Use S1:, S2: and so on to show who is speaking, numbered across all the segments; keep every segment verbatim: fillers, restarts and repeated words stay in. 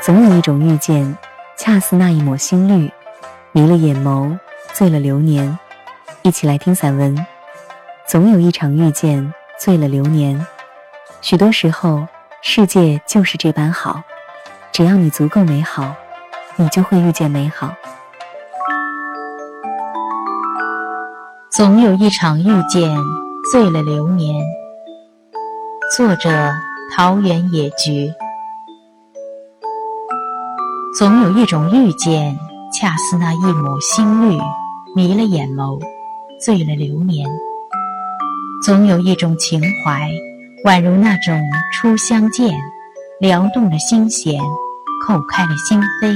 S1: 总有一种遇见，恰似那一抹新绿，迷了眼眸，醉了流年。一起来听散文。总有一场遇见，醉了流年。许多时候，世界就是这般好，只要你足够美好，你就会遇见美好。
S2: 总有一场遇见，醉了流年。作者：桃源野菊。总有一种遇见，恰似那一抹新绿，迷了眼眸，醉了流年。总有一种情怀，宛如那种初相见，撩动了心弦，扣开了心扉。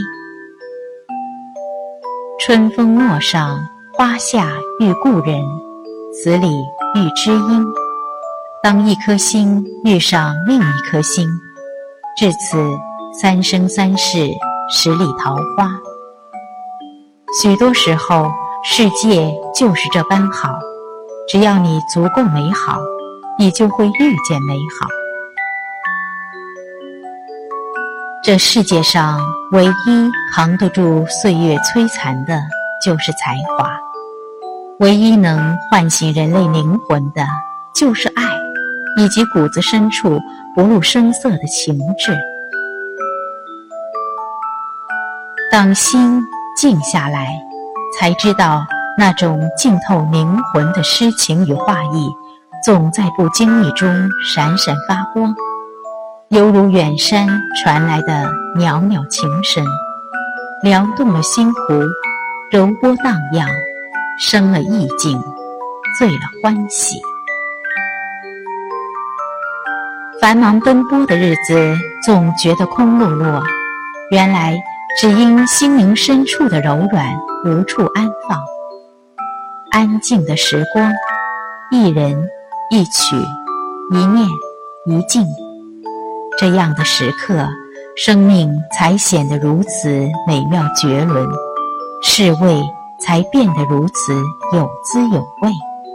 S2: 春风陌上，花下遇故人，此里遇知音。当一颗心遇上另一颗心，至此三生三世，十里桃花。许多时候，世界就是这般好，只要你足够美好，你就会遇见美好。这世界上唯一扛得住岁月摧残的，就是才华；唯一能唤醒人类灵魂的，就是爱，以及骨子深处不露声色的情致。当心静下来，才知道那种浸透灵魂的诗情与画意，总在不经意中闪闪发光，犹如远山传来的袅袅情声，撩动了心湖，柔波荡漾，生了意境，醉了欢喜。繁忙奔波的日子总觉得空落落，原来只因心灵深处的柔软无处安放。安静的时光，一人一曲，一念一静，这样的时刻，生命才显得如此美妙绝伦，事味才变得如此有滋有味。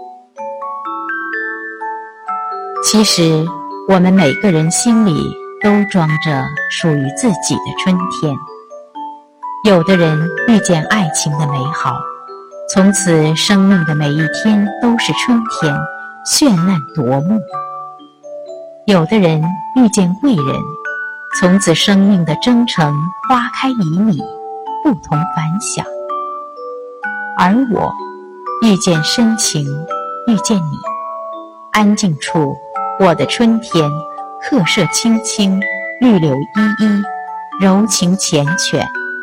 S2: 其实我们每个人心里都装着属于自己的春天。有的人遇见爱情的美好，从此生命的每一天都是春天，绚烂夺目。有的人遇见贵人，从此生命的征程花开旖旎，不同凡响。而我遇见深情，遇见你，安静处，我的春天，客舍青青，绿柳依依，柔情缱绻。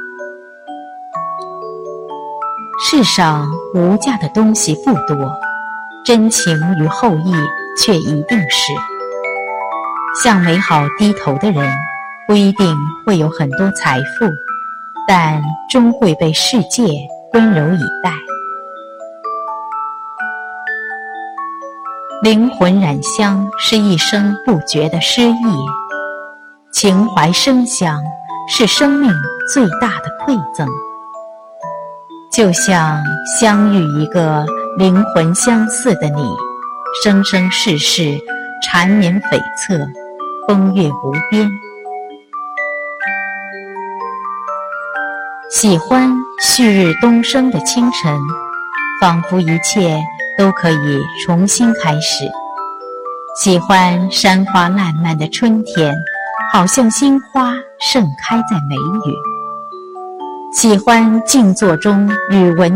S2: 世上无价的东西不多，真情与厚意却一定是。向美好低头的人，不一定会有很多财富，但终会被世界温柔以待。灵魂染香是一生不绝的诗意，情怀生香是生命最大的馈赠。就像相遇一个灵魂相似的你，生生世世缠绵悱恻，风月无边。喜欢旭日东升的清晨，仿佛一切都可以重新开始。喜欢山花烂漫的春天，好像鲜花盛开在梅雨。喜欢静坐中与文